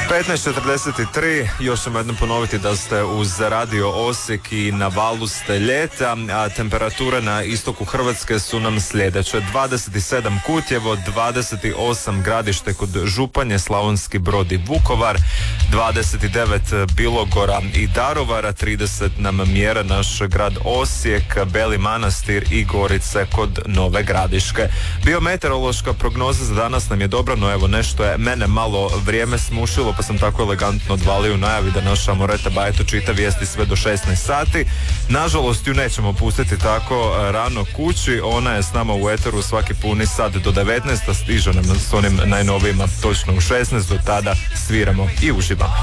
15:43, još ćemo jednom ponoviti da ste uz Radio Osijek i na valu ste ljeta, a temperature na istoku Hrvatske su nam sljedeće: 27 Kutjevo, 28 Gradište kod Županje, Slavonski Brod i Vukovar, 29 Bilogora i Daruvara, 30 nam mjere naš grad Osijek, Beli Manastir i Gorice kod Nove Gradiške. Biometeorološka prognoza za danas nam je dobra, no evo nešto je mene malo vrijeme smušilo, pa sam tako elegantno odvalio u najavi da naša Moreta Bajeto čita vijesti sve do 16 sati. Nažalost ju nećemo pustiti tako rano kući, ona je s nama u eteru svaki puni sat do 19, a stiže nam s onim najnovijima točno u 16, do tada sviramo i uživamo.